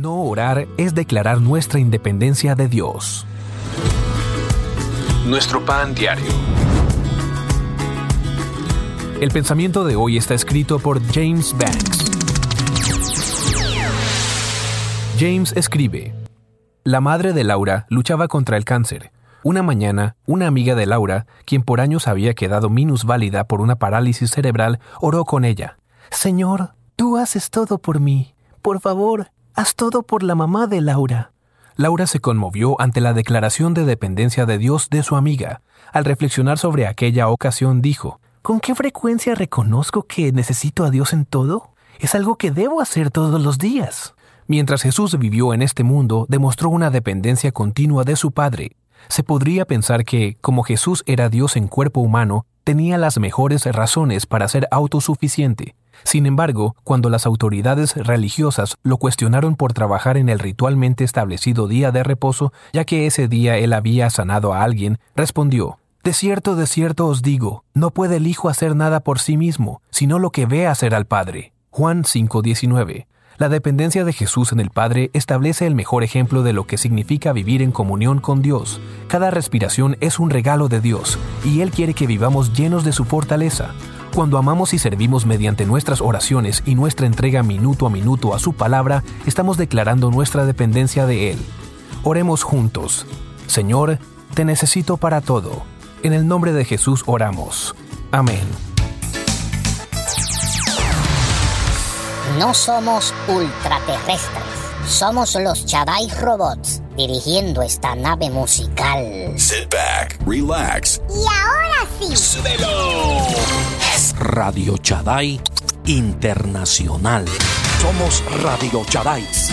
No orar es declarar nuestra independencia de Dios. Nuestro pan diario. El pensamiento de hoy está escrito por James Banks. James escribe: La madre de Laura luchaba contra el cáncer. Una mañana, una amiga de Laura, quien por años había quedado minusválida por una parálisis cerebral, oró con ella. «Señor, tú haces todo por mí. Por favor, haz todo por la mamá de Laura». Laura se conmovió ante la declaración de dependencia de Dios de su amiga. Al reflexionar sobre aquella ocasión, dijo: ¿Con qué frecuencia reconozco que necesito a Dios en todo? Es algo que debo hacer todos los días. Mientras Jesús vivió en este mundo, demostró una dependencia continua de su Padre. Se podría pensar que, como Jesús era Dios en cuerpo humano, tenía las mejores razones para ser autosuficiente. Sin embargo, cuando las autoridades religiosas lo cuestionaron por trabajar en el ritualmente establecido día de reposo, ya que ese día él había sanado a alguien, respondió: de cierto os digo, no puede el Hijo hacer nada por sí mismo, sino lo que ve hacer al Padre. Juan 5:19. La dependencia de Jesús en el Padre establece el mejor ejemplo de lo que significa vivir en comunión con Dios. Cada respiración es un regalo de Dios, y Él quiere que vivamos llenos de su fortaleza. Cuando amamos y servimos mediante nuestras oraciones y nuestra entrega minuto a minuto a su palabra, estamos declarando nuestra dependencia de Él. Oremos juntos. Señor, te necesito para todo. En el nombre de Jesús oramos. Amén. No somos ultraterrestres, somos los Chadai Robots, dirigiendo esta nave musical. Sit back, relax. Y ahora sí, ¡súbelo! Es Radio Chadai Internacional. Somos Radio Chadai.